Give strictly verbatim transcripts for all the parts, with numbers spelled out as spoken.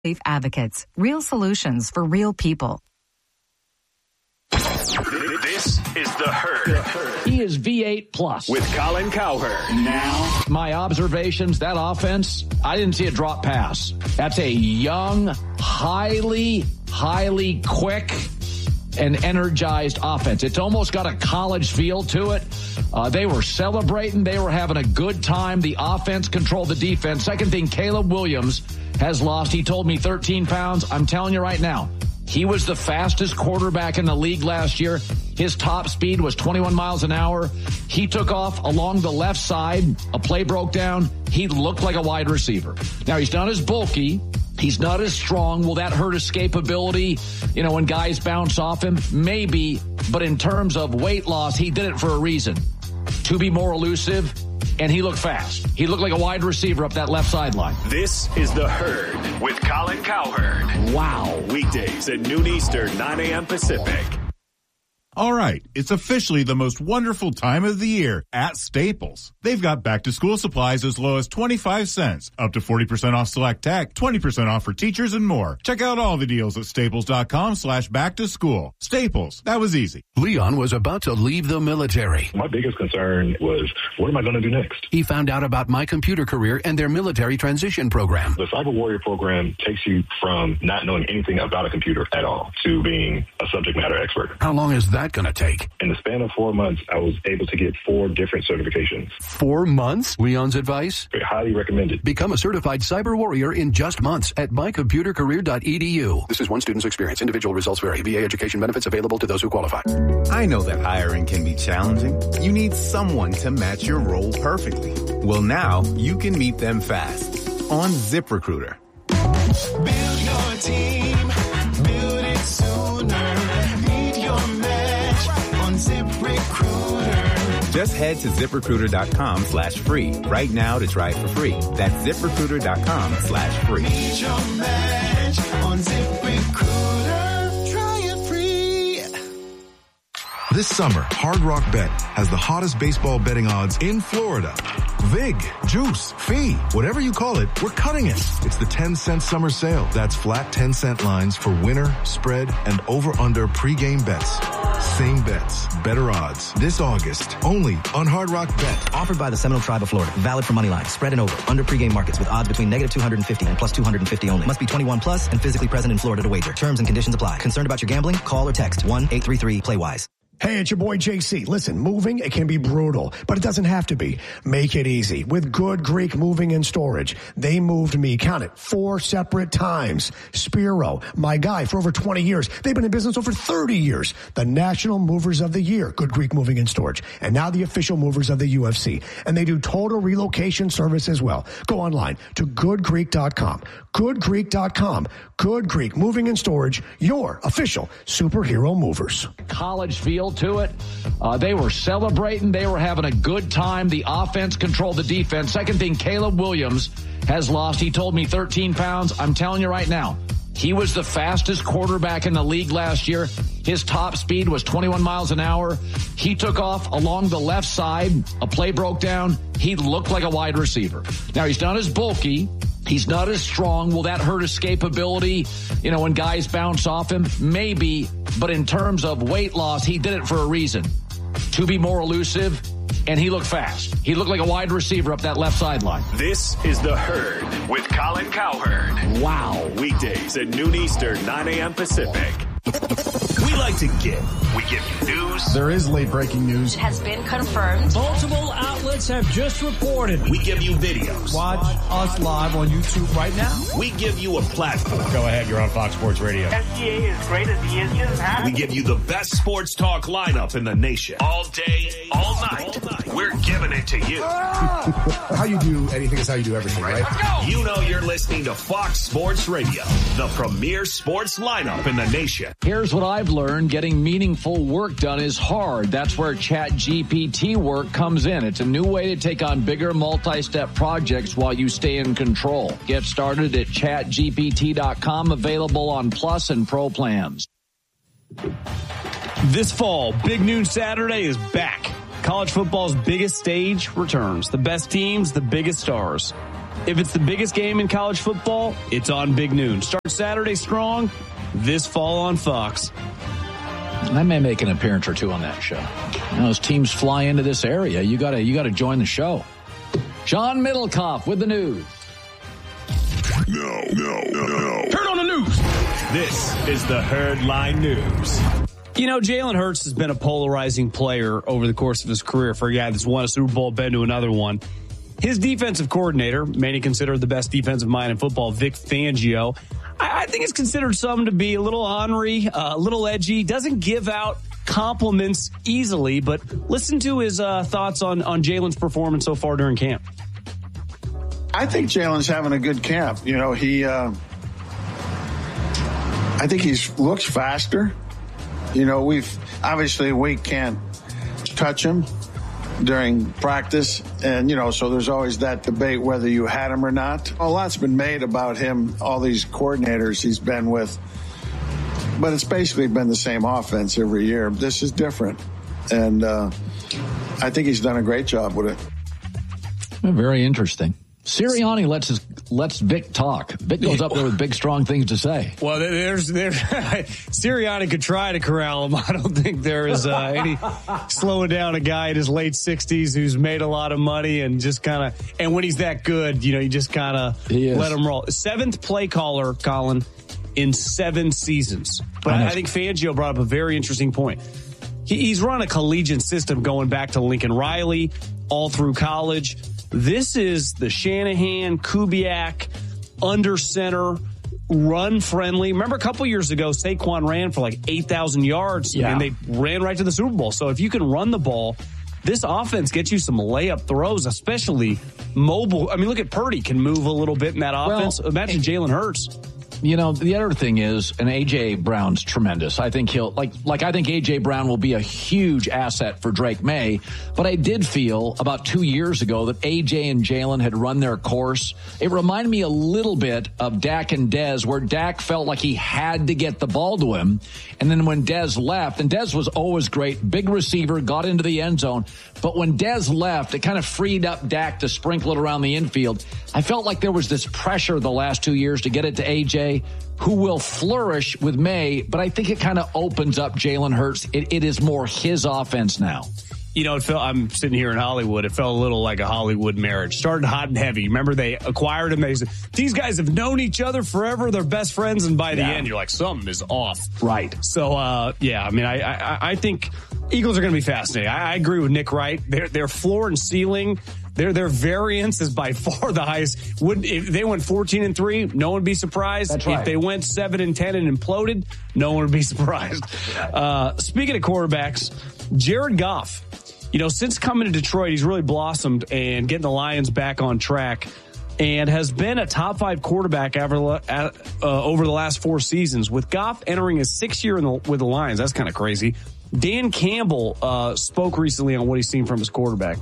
Advocates, real solutions for real people. This is The Herd. He is V eight plus. With Colin Cowherd. Now, my observations, that offense, I didn't see a drop pass. That's a young, highly, highly quick and energized offense. It's almost got a college feel to it. Uh, they were celebrating. They were having a good time. The offense controlled the defense. Second thing, Caleb Williams has lost. He told me thirteen pounds. I'm telling you right now, he was the fastest quarterback in the league last year. His top speed was twenty-one miles an hour. He took off along the left side. A play broke down. He looked like a wide receiver. Now, he's not as bulky. He's not as strong. Will that hurt escapability? You know, when guys bounce off him? Maybe. But in terms of weight loss, he did it for a reason. To be more elusive. And he looked fast. He looked like a wide receiver up that left sideline. This is The Herd with Colin Cowherd. Wow. Weekdays at noon Eastern, nine a.m. Pacific. All right, it's officially the most wonderful time of the year at Staples. They've got back-to-school supplies as low as twenty-five cents, up to forty percent off select tech, twenty percent off for teachers, and more. Check out all the deals at staples.com slash back-to-school. Staples, that was easy. Leon was about to leave the military. My biggest concern was, what am I going to do next? He found out about My Computer Career and their military transition program. The Cyber Warrior program takes you from not knowing anything about a computer at all to being a subject matter expert. How long is that going to take? In the span of four months, I was able to get four different certifications. Four months? Leon's advice? Very highly recommended. Become a certified cyber warrior in just months at my computer career dot e d u. This is one student's experience. Individual results vary. V A education benefits available to those who qualify. I know that hiring can be challenging. You need someone to match your role perfectly. Well, now you can meet them fast on ZipRecruiter. Build your team. Build it sooner. ZipRecruiter. Just head to ZipRecruiter.com slash free right now to try it for free. That's ZipRecruiter.com slash free. Need your match on ZipRecruiter. Try it free. This summer, Hard Rock Bet has the hottest baseball betting odds in Florida. Vig, Juice, Fee, whatever you call it, we're cutting it. It's the ten cent summer sale. That's flat ten cent lines for winner, spread, and over-under pregame bets. Same bets, better odds. This August, only on Hard Rock Bet. Offered by the Seminole Tribe of Florida. Valid for money line, spread and over. Under pregame markets with odds between negative two hundred fifty and plus two hundred fifty only. Must be twenty-one plus and physically present in Florida to wager. Terms and conditions apply. Concerned about your gambling? Call or text one eight three three play wise. Hey, it's your boy J C. Listen, moving, it can be brutal, but it doesn't have to be. Make it easy with Good Greek Moving and Storage. They moved me, count it, four separate times. Spiro, my guy for over twenty years. They've been in business over thirty years. The National Movers of the Year, Good Greek Moving and Storage. And now the official movers of the U F C. And they do total relocation service as well. Go online to good greek dot com. good greek dot com. Good Greek Moving and Storage, your official superhero movers. College feel to it. Uh, they were celebrating. They were having a good time. The offense controlled the defense. Second thing, Caleb Williams has lost. He told me thirteen pounds. I'm telling you right now, he was the fastest quarterback in the league last year. His top speed was twenty-one miles an hour. He took off along the left side. A play broke down. He looked like a wide receiver. Now, he's not as bulky. He's not as strong. Will that hurt escapability? You know, when guys bounce off him? Maybe. But in terms of weight loss, he did it for a reason. To be more elusive. And he looked fast. He looked like a wide receiver up that left sideline. This is The Herd with Colin Cowherd. Wow. Weekdays at noon Eastern, nine a.m. Pacific. We like to give. We give you news. There is late breaking news. It has been confirmed. Multiple outlets have just reported. We give you videos. Watch us live on YouTube right now. We give you a platform. Go ahead, you're on Fox Sports Radio. S G A is great as he is. Just we give you the best sports talk lineup in the nation. All day, all night. All night. We're giving it to you. How you do anything is how you do everything, right? Let's go. You know you're listening to Fox Sports Radio, the premier sports lineup in the nation. Here's what I've learned. Getting meaningful work done is hard. That's where ChatGPT work comes in. It's a new way to take on bigger multi-step projects while you stay in control. Get started at chat G P T dot com, available on Plus and Pro plans. This fall, Big Noon Saturday is back. College football's biggest stage returns. The best teams, the biggest stars. If it's the biggest game in college football, it's on Big Noon. Start Saturday strong, this fall on Fox. I may make an appearance or two on that show. You know, as teams fly into this area, you gotta you gotta join the show. John Middlecoff with the news. No, no, no, no. Heard on the news. This is the Herd Line News. You know, Jalen Hurts has been a polarizing player over the course of his career for a guy that's won a Super Bowl, been to another one. His defensive coordinator, many consider the best defensive mind in football, Vic Fangio, I, I think it's considered some to be a little ornery, uh, a little edgy, doesn't give out compliments easily, but listen to his uh, thoughts on, on Jalen's performance so far during camp. I think Jalen's having a good camp. You know, he, uh, I think he looks faster. You know, we've, obviously we can't touch him during practice. And, you know, so there's always that debate whether you had him or not. A lot's been made about him, all these coordinators he's been with. But it's basically been the same offense every year. This is different. And uh, I think he's done a great job with it. Very interesting. Sirianni lets his, lets Vic talk. Vic goes up there with big, strong things to say. Well, there's there. Sirianni could try to corral him. I don't think there is uh, any slowing down a guy in his late sixties who's made a lot of money and just kind of. And when he's that good, you know, you just kind of let him roll. Seventh play caller, Colin, in seven seasons. But I, I think Fangio brought up a very interesting point. He, he's run a collegiate system going back to Lincoln Riley all through college. This is the Shanahan, Kubiak, under center, run friendly. Remember a couple years ago, Saquon ran for like eight thousand yards yeah. and they ran right to the Super Bowl. So if you can run the ball, this offense gets you some layup throws, especially mobile. I mean, look at Purdy can move a little bit in that offense. Well, Imagine Jalen Hurts. You know, the other thing is, and A J. Brown's tremendous. I think he'll, like, like I think A J. Brown will be a huge asset for Drake May. But I did feel about two years ago that A J and Jalen had run their course. It reminded me a little bit of Dak and Dez, where Dak felt like he had to get the ball to him. And then when Dez left, and Dez was always great, big receiver, got into the end zone. But when Dez left, it kind of freed up Dak to sprinkle it around the infield. I felt like there was this pressure the last two years to get it to A J, who will flourish with May, but I think it kind of opens up Jalen Hurts. It, it is more his offense now. You know, it felt, I'm sitting here in Hollywood. It felt a little like a Hollywood marriage. Started hot and heavy. Remember, they acquired him. They said, these guys have known each other forever. They're best friends. And by the yeah. end, you're like, something is off. Right. So, uh, yeah, I mean, I, I, I think Eagles are going to be fascinating. I, I agree with Nick Wright. Their, their floor and ceiling, their, their variance is by far the highest. Would if they went fourteen and three, no one would be surprised. That's right. If they went seven and ten and imploded, no one would be surprised. Uh, speaking of quarterbacks, Jared Goff. You know, since coming to Detroit, he's really blossomed and getting the Lions back on track and has been a top five quarterback ever, uh, over the last four seasons. With Goff entering his sixth year in the, with the Lions, that's kind of crazy. Dan Campbell uh, spoke recently on what he's seen from his quarterback.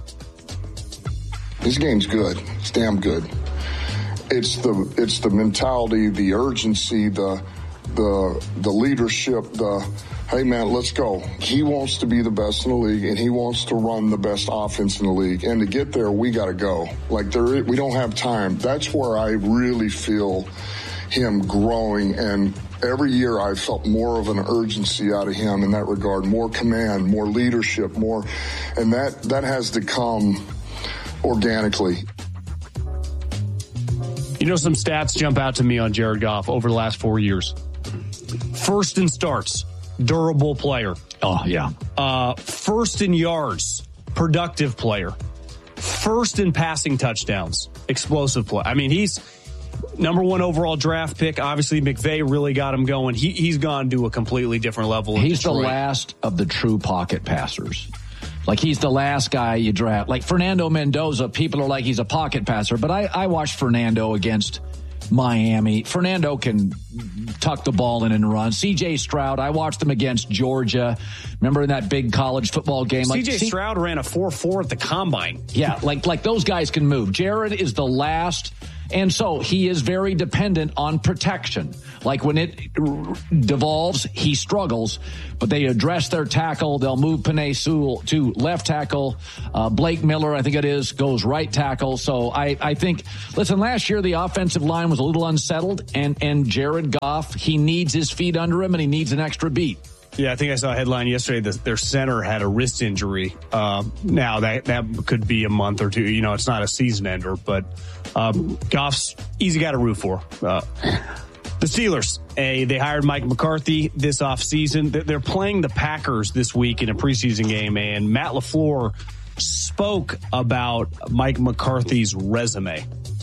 His game's good. It's damn good. It's the it's the mentality, the urgency, the the the leadership, the hey, man, let's go. He wants to be the best in the league, and he wants to run the best offense in the league. And to get there, we got to go. Like, there, we don't have time. That's where I really feel him growing. And every year I felt more of an urgency out of him in that regard, more command, more leadership, more. And that, that has to come organically. You know, some stats jump out to me on Jared Goff over the last four years. First in starts. Durable player. Oh, yeah. Uh, first in yards. Productive player. First in passing touchdowns. Explosive play. I mean, he's number one overall draft pick. Obviously, McVay really got him going. He, he's gone to a completely different level. He's the last of the true pocket passers. Like, he's the last guy you draft. Like, Fernando Mendoza, people are like he's a pocket passer. But I, I watched Fernando against Miami. Fernando can tuck the ball in and run. C J Stroud, I watched him against Georgia. Remember in that big college football game? C J like, Stroud ran a four four at the combine. Yeah, like like those guys can move. Jared is the last. And so he is very dependent on protection. Like when it devolves, he struggles, but they address their tackle. They'll move Penei Sewell to left tackle. Uh, Blake Miller, I think it is, goes right tackle. So I, I think, listen, last year the offensive line was a little unsettled, and, and Jared Goff, he needs his feet under him, and he needs an extra beat. Yeah, I think I saw a headline yesterday that their center had a wrist injury. Uh, now, that that could be a month or two. You know, it's not a season ender, but um, Goff's easy guy to root for. Uh, the Steelers, a, they hired Mike McCarthy this offseason. They're playing the Packers this week in a preseason game, and Matt LaFleur spoke about Mike McCarthy's resume.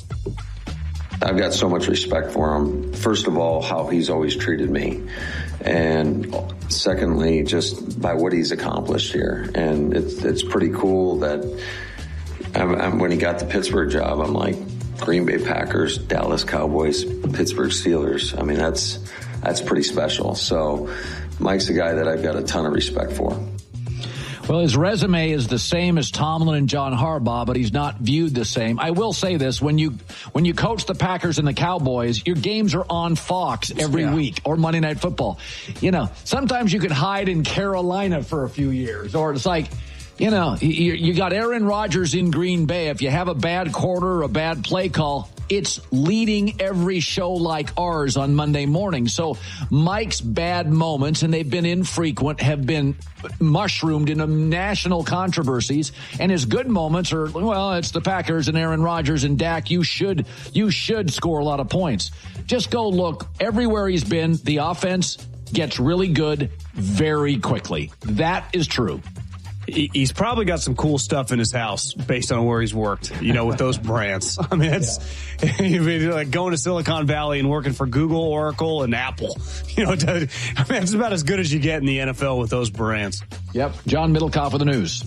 I've got so much respect for him. First of all, how he's always treated me. And secondly, just by what he's accomplished here. And it's it's pretty cool that I'm, I'm, when he got the Pittsburgh job, I'm like, Green Bay Packers, Dallas Cowboys, Pittsburgh Steelers. I mean, that's that's pretty special. So Mike's a guy that I've got a ton of respect for. Well, his resume is the same as Tomlin and John Harbaugh, but he's not viewed the same. I will say this, when you when you coach the Packers and the Cowboys, your games are on Fox every yeah. week, or Monday Night Football. You know, sometimes you could hide in Carolina for a few years, or it's like, you know, you, you got Aaron Rodgers in Green Bay. If you have a bad quarter or a bad play call, it's leading every show like ours on Monday morning. So Mike's bad moments, and they've been infrequent, have been mushroomed into national controversies. And his good moments are, well, it's the Packers and Aaron Rodgers and Dak. You should, you should score a lot of points. Just go look everywhere he's been. The offense gets really good very quickly. That is true. He's probably got some cool stuff in his house based on where he's worked, you know, with those brands. I mean, it's yeah. like going to Silicon Valley and working for Google, Oracle, and Apple. You know, I mean, it's about as good as you get in the N F L with those brands. Yep. John Middlecoff with the news.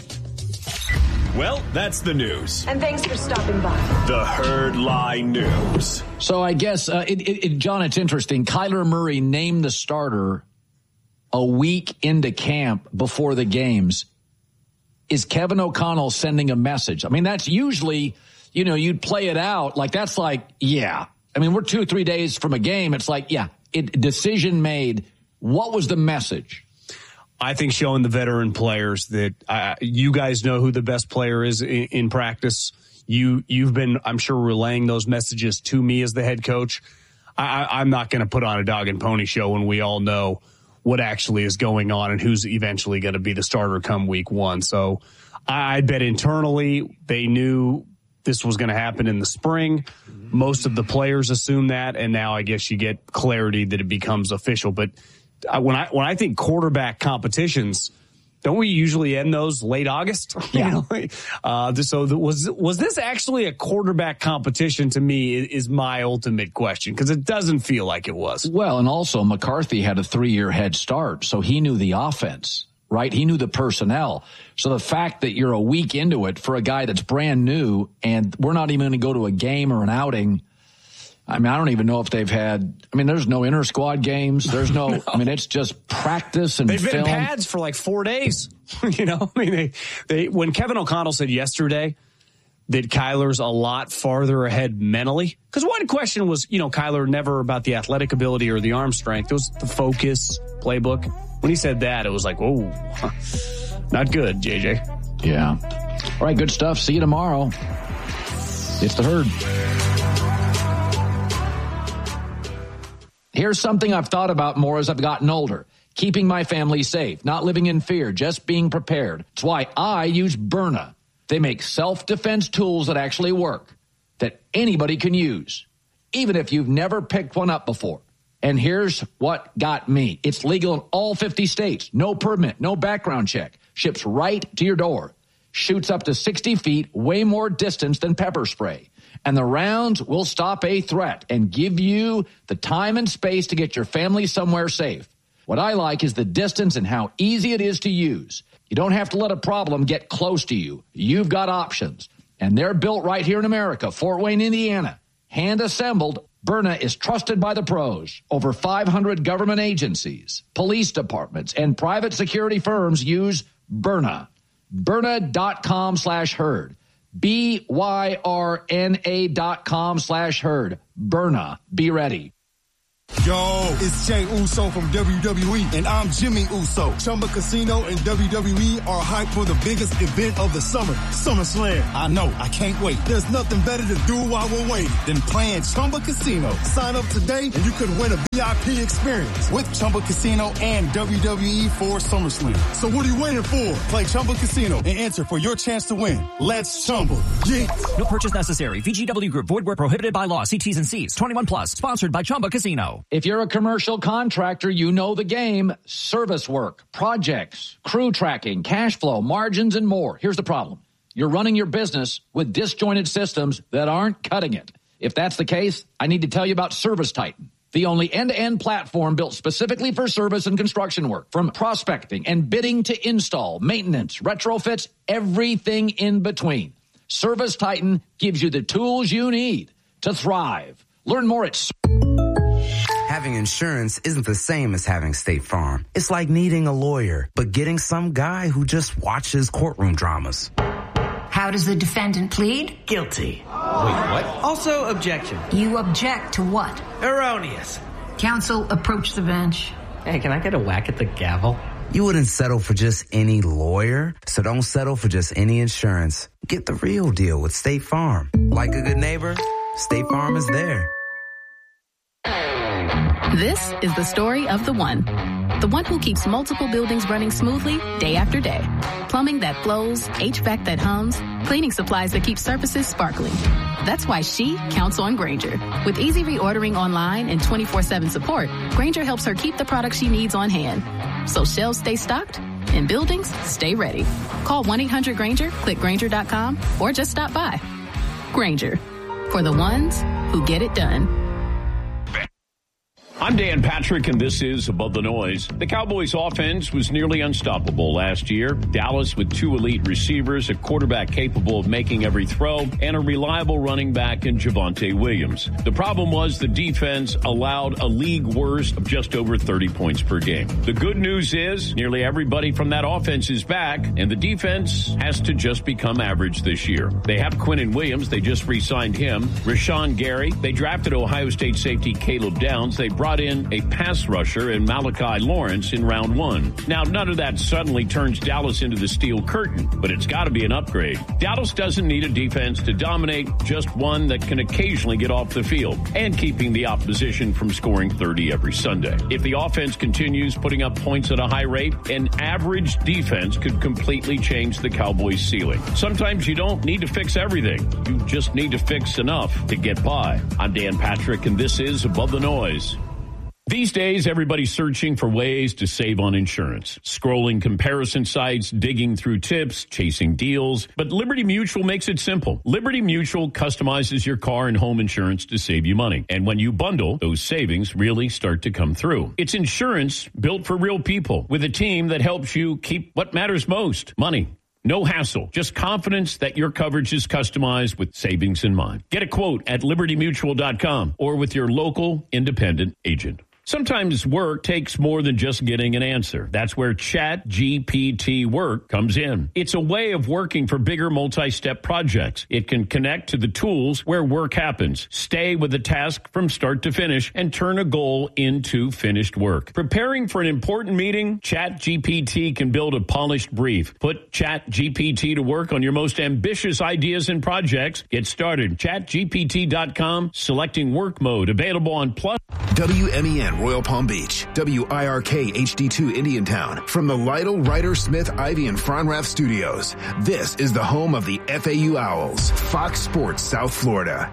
Well, that's the news. And thanks for stopping by. The Herd Lie News. So I guess, uh, it, it, it, John, it's interesting. Kyler Murray named the starter a week into camp before the games. Is Kevin O'Connell sending a message? I mean, that's usually, you know, you'd play it out like that's like, yeah. I mean, we're two or three days from a game. It's like, yeah, it, decision made. What was the message? I think showing the veteran players that uh, you guys know who the best player is in, in practice. You, you've been, I'm sure, relaying those messages to me as the head coach. I, I'm not going to put on a dog and pony show when we all know what actually is going on and who's eventually going to be the starter come week one. So I bet internally they knew this was going to happen in the spring. Most of the players assume that, and now I guess you get clarity that it becomes official. But when I when I think quarterback competitions, don't we usually end those late August? Yeah. You know? uh, so the, was was this actually a quarterback competition? To me, is my ultimate question, because it doesn't feel like it was. Well, and also McCarthy had a three-year head start, so he knew the offense, right? He knew the personnel. So the fact that you're a week into it for a guy that's brand new, and we're not even going to go to a game or an outing. I mean, I don't even know if they've had, I mean, there's no inter-squad games. There's no, no, I mean, it's just practice and They've film. been in pads for like four days. You know, I mean, they, they, when Kevin O'Connell said yesterday that Kyler's a lot farther ahead mentally, because one question was, you know, Kyler never about the athletic ability or the arm strength. It was the focus, playbook. When he said that, it was like, whoa, not good, J J. Yeah. All right, good stuff. See you tomorrow. It's the Herd. Here's something I've thought about more as I've gotten older. Keeping my family safe, not living in fear, just being prepared. It's why I use Byrna. They make self-defense tools that actually work, that anybody can use, even if you've never picked one up before. And here's what got me. It's legal in all fifty states. No permit, no background check. Ships right to your door. Shoots up to sixty feet, way more distance than pepper spray. And the rounds will stop a threat and give you the time and space to get your family somewhere safe. What I like is the distance and how easy it is to use. You don't have to let a problem get close to you. You've got options. And they're built right here in America, Fort Wayne, Indiana. Hand assembled, Byrna is trusted by the pros. Over five hundred government agencies, police departments, and private security firms use Byrna. Byrna.com slash herd. B Y R N A dot com slash herd. Byrna. Be ready. Yo, it's Jay Uso from W W E, and I'm Jimmy Uso. Chumba Casino and W W E are hyped for the biggest event of the summer, SummerSlam. I know, I can't wait. There's nothing better to do while we're waiting than playing Chumba Casino. Sign up today and you could win a V I P experience with Chumba Casino and W W E for SummerSlam. So what are you waiting for? Play Chumba Casino and enter for your chance to win. Let's Chumba. Yeah. No purchase necessary. V G W Group. Void where prohibited by law. See T's and C's. twenty-one plus. Sponsored by Chumba Casino. If you're a commercial contractor, you know the game. Service work, projects, crew tracking, cash flow, margins, and more. Here's the problem. You're running your business with disjointed systems that aren't cutting it. If that's the case, I need to tell you about Service Titan, the only end-to-end platform built specifically for service and construction work. From prospecting and bidding to install, maintenance, retrofits, everything in between. Service Titan gives you the tools you need to thrive. Learn more at Having insurance isn't the same as having State Farm. It's like needing a lawyer, but getting some guy who just watches courtroom dramas. How does the defendant plead? Guilty. Wait, what? Also, objection. You object to what? Erroneous. Counsel, approach the bench. Hey, can I get a whack at the gavel? You wouldn't settle for just any lawyer, so don't settle for just any insurance. Get the real deal with State Farm. Like a good neighbor, State Farm is there. This is the story of the one. The one who keeps multiple buildings running smoothly day after day. Plumbing that flows, H V A C that hums, cleaning supplies that keep surfaces sparkling. That's why she counts on Grainger. With easy reordering online and twenty-four seven support, Grainger helps her keep the products she needs on hand. So shelves stay stocked and buildings stay ready. Call one eight hundred Grainger, click Grainger dot com, or just stop by. Grainger, for the ones who get it done. I'm Dan Patrick, and this is Above the Noise. The Cowboys' offense was nearly unstoppable last year. Dallas with two elite receivers, a quarterback capable of making every throw, and a reliable running back in Javonte Williams. The problem was the defense allowed a league worst of just over thirty points per game. The good news is nearly everybody from that offense is back, and the defense has to just become average this year. They have Quinnen Williams. They just re-signed him. Rashawn Gary. They drafted Ohio State safety Caleb Downs. They brought in a pass rusher in Malachi Lawrence in round one. Now, none of that suddenly turns Dallas into the steel curtain, but it's got to be an upgrade. Dallas doesn't need a defense to dominate, just one that can occasionally get off the field and keeping the opposition from scoring thirty every Sunday. If the offense continues putting up points at a high rate, an average defense could completely change the Cowboys' ceiling. Sometimes you don't need to fix everything. You just need to fix enough to get by. I'm Dan Patrick, and this is Above the Noise. These days, everybody's searching for ways to save on insurance. Scrolling comparison sites, digging through tips, chasing deals. But Liberty Mutual makes it simple. Liberty Mutual customizes your car and home insurance to save you money. And when you bundle, those savings really start to come through. It's insurance built for real people with a team that helps you keep what matters most, money. No hassle, just confidence that your coverage is customized with savings in mind. Get a quote at liberty mutual dot com or with your local independent agent. Sometimes work takes more than just getting an answer. That's where Chat G P T Work comes in. It's a way of working for bigger multi-step projects. It can connect to the tools where work happens, stay with the task from start to finish, and turn a goal into finished work. Preparing for an important meeting, Chat G P T can build a polished brief. Put Chat G P T to work on your most ambitious ideas and projects. Get started. chat G P T dot com, selecting work mode, available on Plus. W M E N Royal Palm Beach, W I R K H D two Indiantown, from the Lytle, Ryder, Smith, Ivy, and Fronrath studios. This is the home of the F A U Owls, Fox Sports South Florida.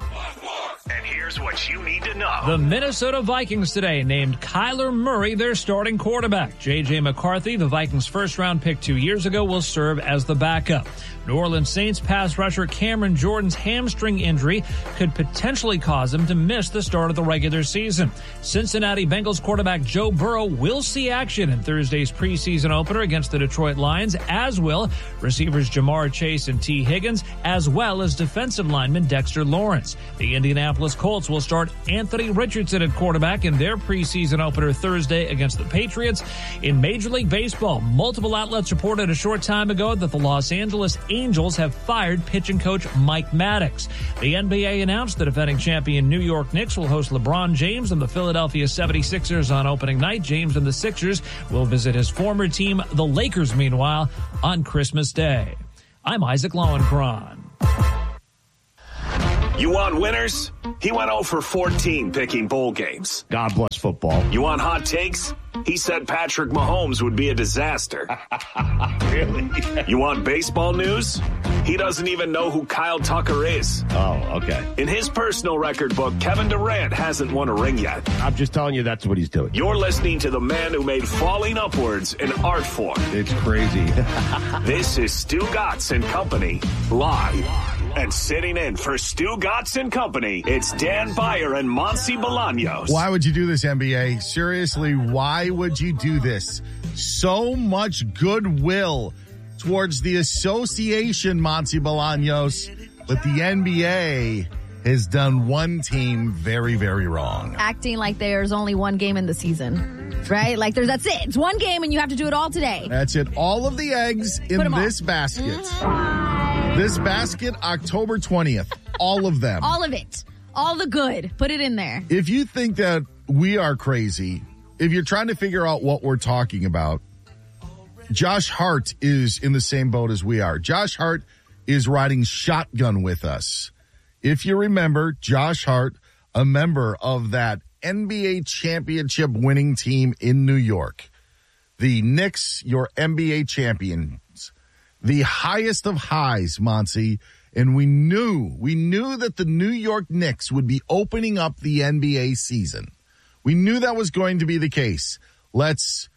And here's what you need to know. The Minnesota Vikings today named Kyler Murray their starting quarterback. J J McCarthy, the Vikings' first-round pick two years ago, will serve as the backup. New Orleans Saints pass rusher Cameron Jordan's hamstring injury could potentially cause him to miss the start of the regular season. Cincinnati Bengals quarterback Joe Burrow will see action in Thursday's preseason opener against the Detroit Lions, as will receivers Jamar Chase and T. Higgins, as well as defensive lineman Dexter Lawrence. The Indianapolis Indianapolis Colts will start Anthony Richardson at quarterback in their preseason opener Thursday against the Patriots. In Major League Baseball, multiple outlets reported a short time ago that the Los Angeles Angels have fired pitching coach Mike Maddox. The N B A announced the defending champion New York Knicks will host LeBron James and the Philadelphia seventy-sixers on opening night. James and the Sixers will visit his former team, the Lakers, meanwhile, on Christmas Day. I'm Isaac Lowenkron. You want winners? He went oh for fourteen picking bowl games. God bless football. You want hot takes? He said Patrick Mahomes would be a disaster. Really? You want baseball news? He doesn't even know who Kyle Tucker is. Oh, okay. In his personal record book, Kevin Durant hasn't won a ring yet. I'm just telling you that's what he's doing. You're listening to the man who made falling upwards an art form. It's crazy. This is Stu Gatz and Company, live. And sitting in for Stu Gatz and Company, it's Dan Beyer and Monty Bolaños. Why would you do this, N B A? Seriously, why would you do this? So much goodwill towards the association, Monty Bolaños, but the N B A has done one team very, very wrong. Acting like there's only one game in the season, right? Like there's that's it. It's one game and you have to do it all today. That's it. All of the eggs in this all. basket. Mm-hmm. This basket, October twentieth. All of them. All of it. All the good. Put it in there. If you think that we are crazy, if you're trying to figure out what we're talking about, Josh Hart is in the same boat as we are. Josh Hart is riding shotgun with us. If you remember, Josh Hart, a member of that N B A championship winning team in New York. The Knicks, your N B A champions. The highest of highs, Monty. And we knew, we knew that the New York Knicks would be opening up the N B A season. We knew that was going to be the case. Let's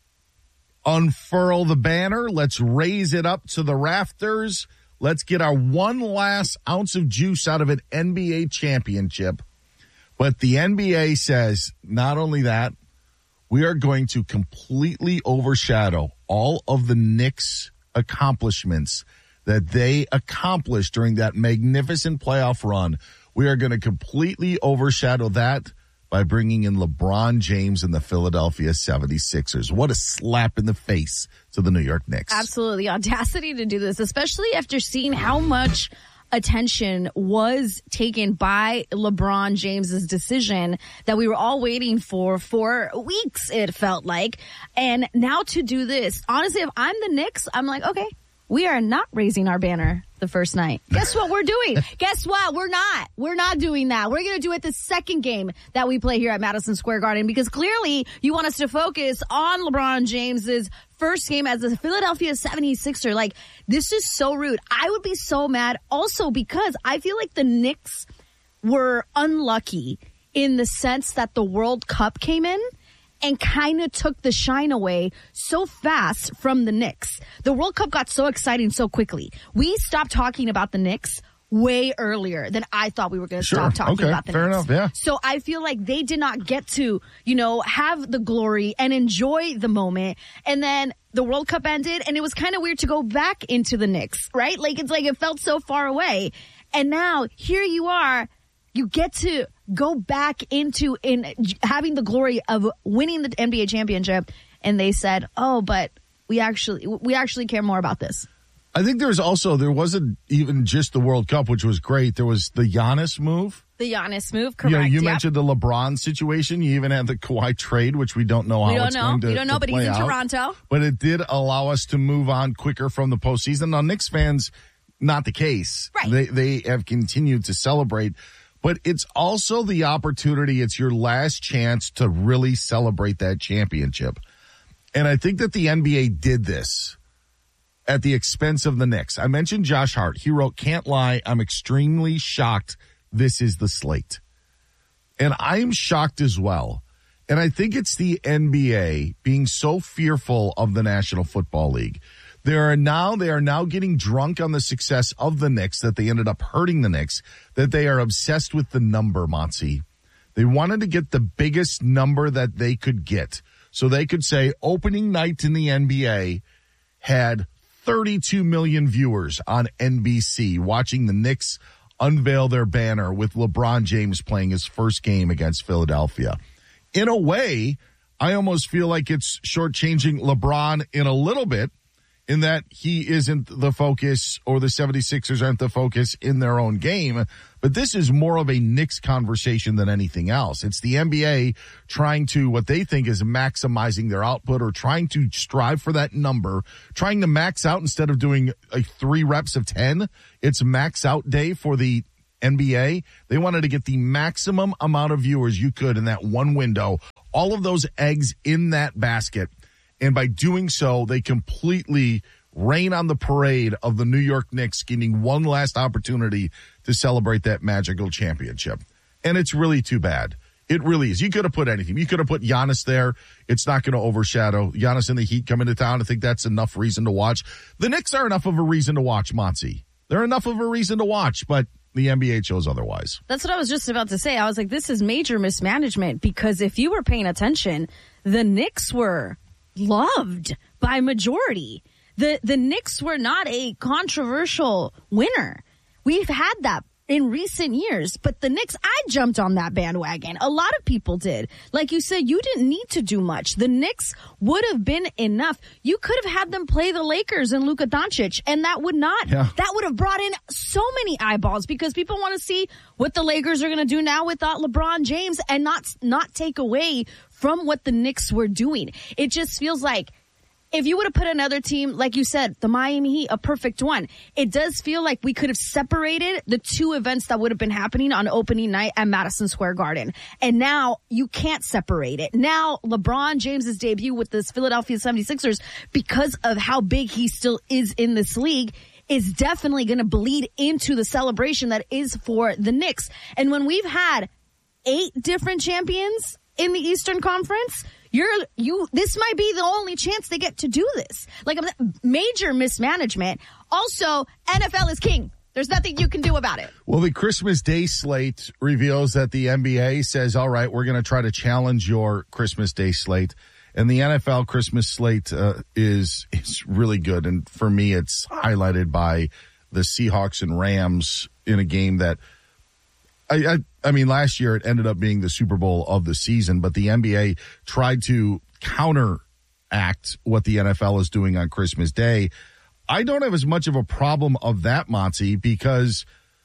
unfurl the banner. Let's raise it up to the rafters. Let's get our one last ounce of juice out of an N B A championship. But the N B A says, not only that, we are going to completely overshadow all of the Knicks accomplishments that they accomplished during that magnificent playoff run. We are going to completely overshadow that by bringing in LeBron James and the Philadelphia seventy-sixers. What a slap in the face to the New York Knicks. Absolutely. Audacity to do this, especially after seeing how much attention was taken by LeBron James's decision that we were all waiting for for weeks, it felt like. And now to do this, honestly, if I'm the Knicks, I'm like, okay, we are not raising our banner the first night. Guess what we're doing? Guess what? We're not. We're not doing that. We're going to do it the second game that we play here at Madison Square Garden, because clearly you want us to focus on LeBron James's first game as a Philadelphia seventy-sixer. Like, this is so rude. I would be so mad also because I feel like the Knicks were unlucky in the sense that the World Cup came in and kind of took the shine away so fast from the Knicks. The World Cup got so exciting so quickly. We stopped talking about the Knicks way earlier than I thought we were going to sure. stop talking okay. about the Fair Knicks. enough, yeah. So I feel like they did not get to, you know, have the glory and enjoy the moment. And then the World Cup ended, and it was kind of weird to go back into the Knicks, right? Like, it's like it felt so far away. And now here you are. You get to go back into in having the glory of winning the N B A championship. And they said, oh, but we actually we actually care more about this. I think there's also, there wasn't even just the World Cup, which was great. There was the Giannis move. The Giannis move, correct. You know, you yep. mentioned the LeBron situation. You even had the Kawhi trade, which we don't know how we don't it's know. going to We don't know, but he's in out. Toronto. But it did allow us to move on quicker from the postseason. Now, Knicks fans, not the case. Right. They, they have continued to celebrate. But it's also the opportunity. It's your last chance to really celebrate that championship. And I think that the N B A did this at the expense of the Knicks. I mentioned Josh Hart. He wrote, "Can't lie, I'm extremely shocked this is the slate." And I am shocked as well. And I think it's the N B A being so fearful of the National Football League. There are now, they are now getting drunk on the success of the Knicks, that they ended up hurting the Knicks, that they are obsessed with the number, Monty. They wanted to get the biggest number that they could get. So they could say opening night in the N B A had thirty-two million viewers on N B C watching the Knicks unveil their banner with LeBron James playing his first game against Philadelphia. In a way, I almost feel like it's shortchanging LeBron in a little bit, in that he isn't the focus, or the seventy-sixers aren't the focus in their own game. But this is more of a Knicks conversation than anything else. It's the N B A trying to, what they think is maximizing their output, or trying to strive for that number, trying to max out instead of doing a three reps of ten. It's max out day for the N B A. They wanted to get the maximum amount of viewers you could in that one window, all of those eggs in that basket. And by doing so, they completely rain on the parade of the New York Knicks getting one last opportunity to celebrate that magical championship. And it's really too bad. It really is. You could have put anything. You could have put Giannis there. It's not going to overshadow Giannis and the Heat coming to town. I think that's enough reason to watch. The Knicks are enough of a reason to watch, Monty. They're enough of a reason to watch, but the N B A chose otherwise. That's what I was just about to say. I was like, this is major mismanagement, because if you were paying attention, the Knicks were loved by majority. The the Knicks were not a controversial winner. We've had that in recent years, but the Knicks, I jumped on that bandwagon. A lot of people did. Like you said, you didn't need to do much. The Knicks would have been enough. You could have had them play the Lakers and Luka Doncic, and that would not, yeah. that would have brought in so many eyeballs, because people want to see what the Lakers are going to do now without LeBron James, and not, not take away from what the Knicks were doing. It just feels like, if you would have put another team, like you said, the Miami Heat, a perfect one, it does feel like we could have separated the two events that would have been happening on opening night at Madison Square Garden. And now you can't separate it. Now LeBron James's debut with this Philadelphia seventy-sixers, because of how big he still is in this league, is definitely going to bleed into the celebration that is for the Knicks. And when we've had eight different champions in the Eastern Conference, You're, you, this might be the only chance they get to do this. Like, major mismanagement. Also, N F L is king. There's nothing you can do about it. Well, the Christmas Day slate reveals that the N B A says, all right, we're going to try to challenge your Christmas Day slate. And the N F L Christmas slate uh, is, is really good. And for me, it's highlighted by the Seahawks and Rams in a game that, I, I, I mean, last year it ended up being the Super Bowl of the season, but the N B A tried to counteract what the N F L is doing on Christmas Day. I don't have as much of a problem of that, Monty, because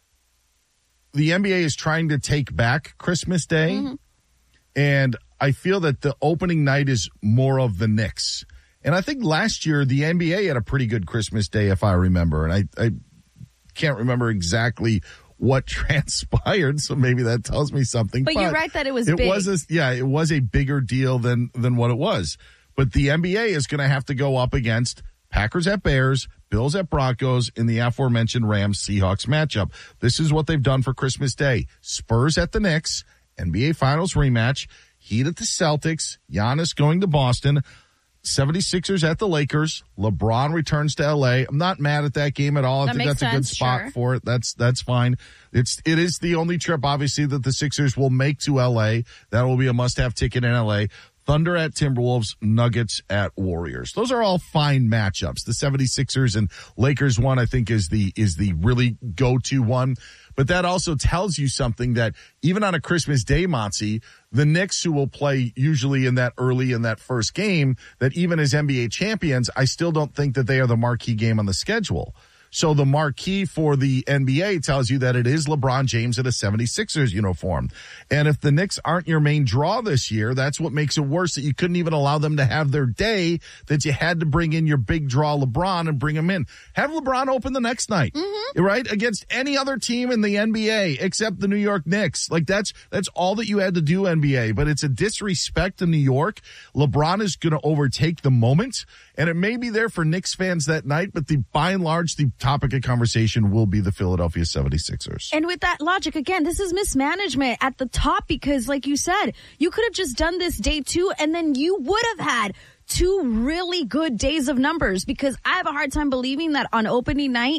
the N B A is trying to take back Christmas Day, mm-hmm. and I feel that the opening night is more of the Knicks. And I think last year the N B A had a pretty good Christmas Day, if I remember, and I, I can't remember exactly what transpired, so maybe that tells me something. But, but you're right that it was it big. Was a, yeah, it was a bigger deal than than what it was. But the N B A is going to have to go up against Packers at Bears, Bills at Broncos in the aforementioned Rams-Seahawks matchup. This is what they've done for Christmas Day. Spurs at the Knicks, N B A Finals rematch, Heat at the Celtics, Giannis going to Boston, seventy-sixers at the Lakers. LeBron returns to L A. I'm not mad at that game at all. I that think that's sense, a good spot sure. for it. That's that's fine. It's it is the only trip, obviously, that the Sixers will make to L A. That will be a must-have ticket in L A. Thunder at Timberwolves, Nuggets at Warriors. Those are all fine matchups. The seventy-sixers and Lakers one, I think, is the is the really go-to one. But that also tells you something, that even on a Christmas Day, Monty, the Knicks, who will play usually in that early in that first game, that even as N B A champions, I still don't think that they are the marquee game on the schedule. So the marquee for the N B A tells you that it is LeBron James in a seventy-sixers uniform. And if the Knicks aren't your main draw this year, that's what makes it worse, that you couldn't even allow them to have their day, that you had to bring in your big draw LeBron and bring him in. Have LeBron open the next night, mm-hmm. right? Against any other team in the N B A except the New York Knicks. Like that's, that's all that you had to do, N B A. But it's a disrespect to New York. LeBron is going to overtake the moment, and it may be there for Knicks fans that night, but the by and large, the topic of conversation will be the Philadelphia seventy-sixers. And with that logic, again, this is mismanagement at the top, because like you said, you could have just done this day two and then you would have had two really good days of numbers, because I have a hard time believing that on opening night,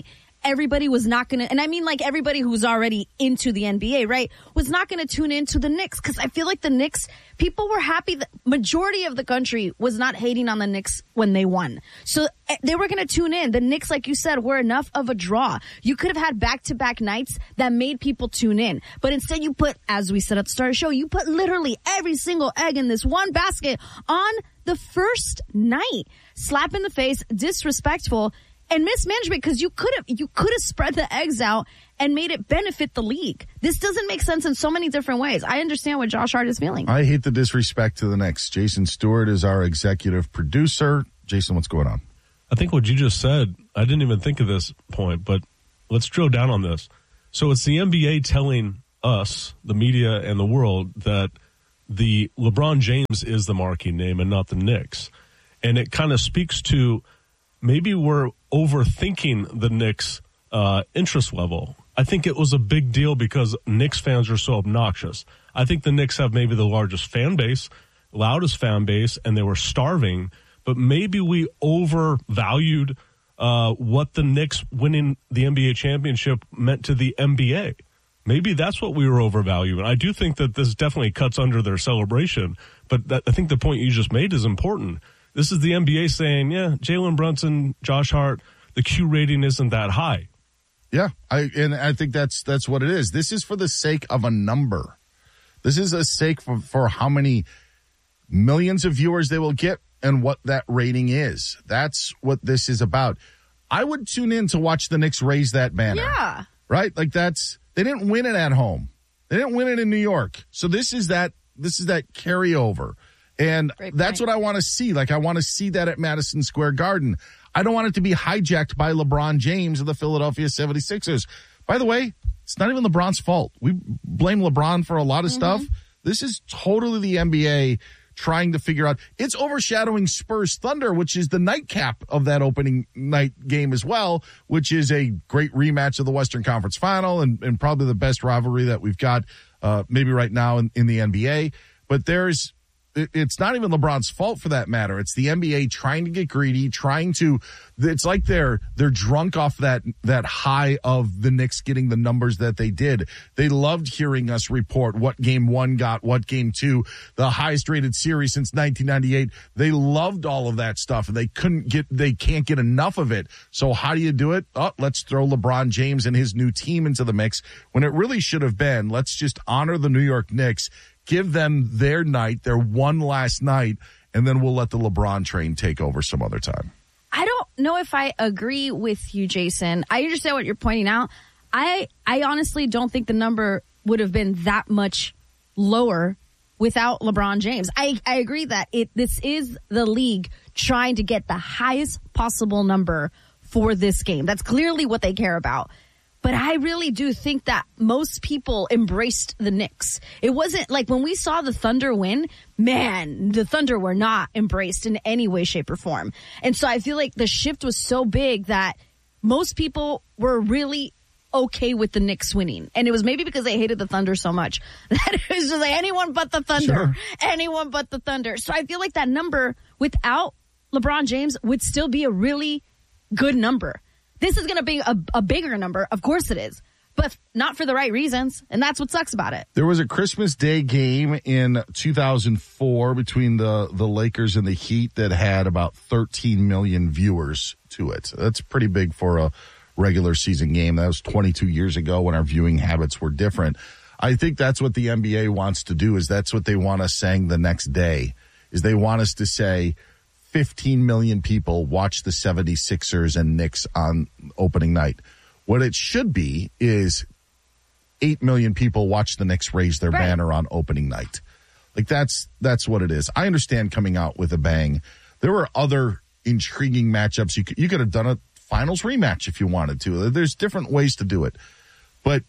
everybody was not going to, and I mean like everybody who's already into the N B A, right, was not going to tune into the Knicks because I feel like the Knicks, people were happy. The majority of the country was not hating on the Knicks when they won. So they were going to tune in. The Knicks, like you said, were enough of a draw. You could have had back-to-back nights that made people tune in. But instead you put, as we said at the start of the show, you put literally every single egg in this one basket on the first night. Slap in the face, disrespectful, and mismanagement because you could have you could have spread the eggs out and made it benefit the league. This doesn't make sense in so many different ways. I understand what Josh Hart is feeling. I hate the disrespect to the Knicks. Jason Stewart is our executive producer. Jason, what's going on? I think what you just said, I didn't even think of this point, but let's drill down on this. So it's the N B A telling us, the media and the world, that the LeBron James is the marquee name and not the Knicks. And it kind of speaks to maybe we're overthinking the Knicks uh, interest level. I think it was a big deal because Knicks fans are so obnoxious. I think the Knicks have maybe the largest fan base, loudest fan base, and they were starving. But maybe we overvalued uh, what the Knicks winning the N B A championship meant to the N B A. Maybe that's what we were overvaluing. I do think that this definitely cuts under their celebration. But that, I think the point you just made is important. This is the N B A saying, yeah, Jalen Brunson, Josh Hart, the Q rating isn't that high. Yeah, I and I think that's that's what it is. This is for the sake of a number. This is a sake for, for how many millions of viewers they will get and what that rating is. That's what this is about. I would tune in to watch the Knicks raise that banner. Yeah. Right? Like that's, they didn't win it at home. They didn't win it in New York. So this is that, this is that carryover. And that's what I want to see. Like, I want to see that at Madison Square Garden. I don't want it to be hijacked by LeBron James of the Philadelphia seventy-sixers. By the way, it's not even LeBron's fault. We blame LeBron for a lot of mm-hmm. stuff. This is totally the N B A trying to figure out. It's overshadowing Spurs Thunder, which is the nightcap of that opening night game as well, which is a great rematch of the Western Conference Final and, and probably the best rivalry that we've got uh, maybe right now in, in the N B A. But there's, it's not even LeBron's fault for that matter. It's the N B A trying to get greedy, trying to, it's like they're, they're drunk off that, that high of the Knicks getting the numbers that they did. They loved hearing us report what game one got, what game two, the highest rated series since nineteen ninety-eight. They loved all of that stuff and they couldn't get, they can't get enough of it. So how do you do it? Oh, let's throw LeBron James and his new team into the mix when it really should have been, let's just honor the New York Knicks. Give them their night, their one last night, and then we'll let the LeBron train take over some other time. I don't know if I agree with you, Jason. I understand what you're pointing out. I I honestly don't think the number would have been that much lower without LeBron James. I, I agree that it this is the league trying to get the highest possible number for this game. That's clearly what they care about. But I really do think that most people embraced the Knicks. It wasn't like when we saw the Thunder win, man, the Thunder were not embraced in any way, shape, or form. And so I feel like the shift was so big that most people were really okay with the Knicks winning. And it was maybe because they hated the Thunder so much that it was just like anyone but the Thunder, sure. anyone but the Thunder. So I feel like that number without LeBron James would still be a really good number. This is going to be a, a bigger number. Of course it is. But not for the right reasons. And that's what sucks about it. There was a Christmas Day game in two thousand four between the, the Lakers and the Heat that had about thirteen million viewers to it. That's pretty big for a regular season game. That was twenty-two years ago when our viewing habits were different. I think that's what the N B A wants to do is that's what they want us saying the next day is they want us to say, fifteen million people watch the seventy-sixers and Knicks on opening night. What it should be is eight million people watch the Knicks raise their right. banner on opening night. Like that's, that's what it is. I understand coming out with a bang. There were other intriguing matchups. You could, you could have done a finals rematch if you wanted to. There's different ways to do it. But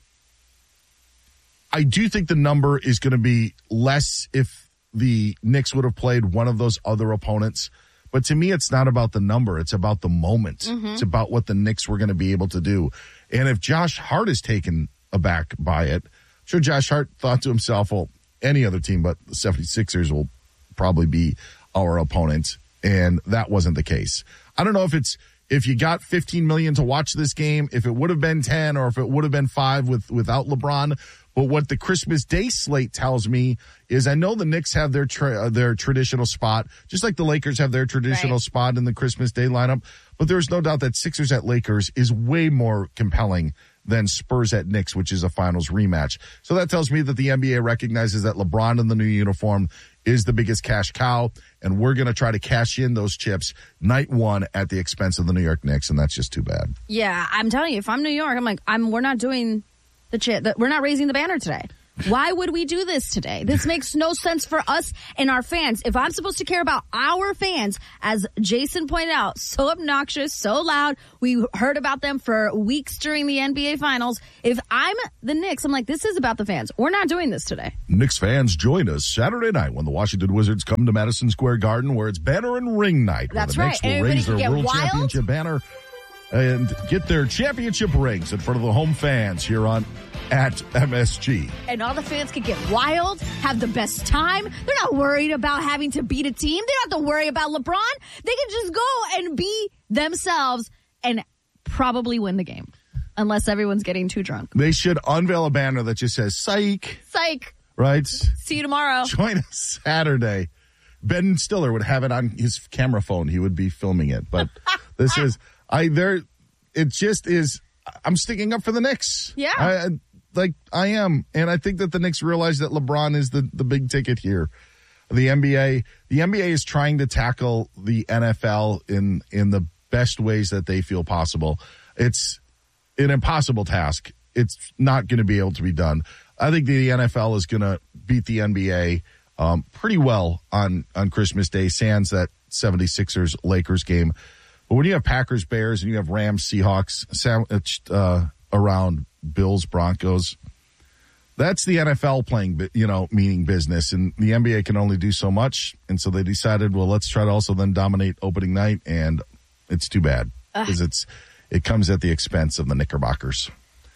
I do think the number is going to be less if the Knicks would have played one of those other opponents. But to me, it's not about the number. It's about the moment. Mm-hmm. It's about what the Knicks were going to be able to do. And if Josh Hart is taken aback by it, I'm sure Josh Hart thought to himself, well, any other team but the seventy-sixers will probably be our opponent. And that wasn't the case. I don't know if it's if you got fifteen million to watch this game, if it would have been ten or if it would have been five with without LeBron. But what the Christmas Day slate tells me is I know the Knicks have their tra- uh, their traditional spot, just like the Lakers have their traditional Right. spot in the Christmas Day lineup. But there's no doubt that Sixers at Lakers is way more compelling than Spurs at Knicks, which is a finals rematch. So that tells me that the N B A recognizes that LeBron in the new uniform is the biggest cash cow, and we're going to try to cash in those chips night one at the expense of the New York Knicks, and that's just too bad. Yeah, I'm telling you, if I'm New York, I'm like, I'm. We're not doing the chip. The, we're not raising the banner today. Why would we do this today? This makes no sense for us and our fans. If I'm supposed to care about our fans, as Jason pointed out, so obnoxious, so loud, we heard about them for weeks during the N B A Finals. If I'm the Knicks, I'm like, this is about the fans. We're not doing this today. Knicks fans, join us Saturday night when the Washington Wizards come to Madison Square Garden, where it's banner and ring night. That's where the right. Knicks will Everybody raise can their get World wild. Championship banner and get their championship rings in front of the home fans here on at M S G. And all the fans can get wild, have the best time. They're not worried about having to beat a team. They don't have to worry about LeBron. They can just go and be themselves and probably win the game. Unless everyone's getting too drunk. They should unveil a banner that just says psych, Psych. right? See you tomorrow. Join us Saturday. Ben Stiller would have it on his camera phone. He would be filming it. But this is, I, there, it just is, I'm sticking up for the Knicks. Yeah. I, I, like I am. And I think that the Knicks realize that LeBron is the, the big ticket here. The N B A, the N B A is trying to tackle the N F L in, in the best ways that they feel possible. It's an impossible task. It's not going to be able to be done. I think the N F L is going to beat the N B A um, pretty well on, on Christmas Day, sans that seventy-sixers Lakers game. But when you have Packers, Bears, and you have Rams, Seahawks sandwiched uh, around Bills, Broncos, that's the N F L playing, you know, meaning business. And the N B A can only do so much. And so they decided, well, let's try to also then dominate opening night. And it's too bad because it's it comes at the expense of the Knickerbockers.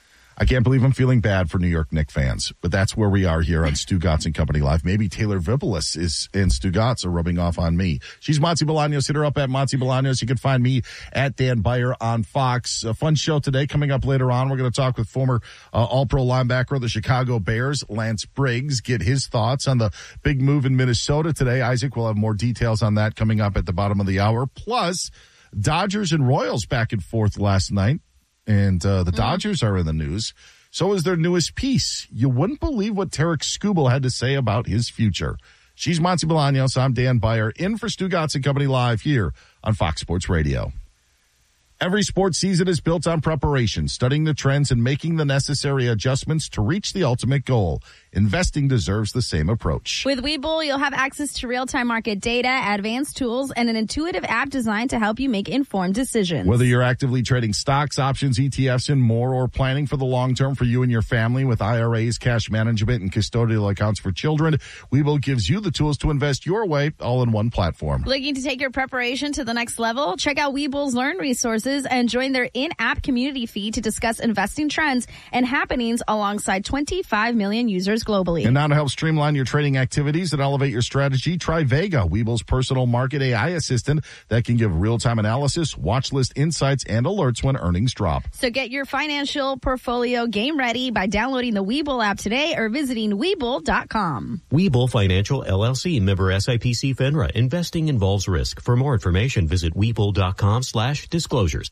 I can't believe I'm feeling bad for New York Knicks fans, but that's where we are here on Stu Gatz and Company Live. Maybe Taylor Vipolis is and Stu Gatz are rubbing off on me. She's Monty Bolaños. Hit her up at Monty Bolaños. You can find me at Dan Beyer on Fox. A fun show today coming up later on. We're going to talk with former uh, All-Pro linebacker of the Chicago Bears, Lance Briggs, get his thoughts on the big move in Minnesota today. Isaac will have more details on that coming up at the bottom of the hour. Plus, Dodgers and Royals back and forth last night. And uh, the Dodgers are in the news. So is their newest piece. You wouldn't believe what Tarek Skubal had to say about his future. She's Monty Bolaños. I'm Dan Beyer, in for Stu Gatz and Company Live here on Fox Sports Radio. Every sports season is built on preparation, studying the trends, and making the necessary adjustments to reach the ultimate goal. Investing deserves the same approach. With Webull, you'll have access to real-time market data, advanced tools, and an intuitive app designed to help you make informed decisions. Whether you're actively trading stocks, options, E T Fs, and more, or planning for the long term for you and your family with I R As, cash management, and custodial accounts for children, Webull gives you the tools to invest your way all in one platform. Looking to take your preparation to the next level? Check out Webull's Learn resources and join their in-app community feed to discuss investing trends and happenings alongside twenty-five million users globally. And now to help streamline your trading activities and elevate your strategy, try Vega, Webull's personal market A I assistant that can give real-time analysis, watch list insights, and alerts when earnings drop. So get your financial portfolio game ready by downloading the Webull app today or visiting Webull dot com. Webull Financial, L L C, member S I P C FINRA. Investing involves risk. For more information, visit Webull dot com slash disclosures.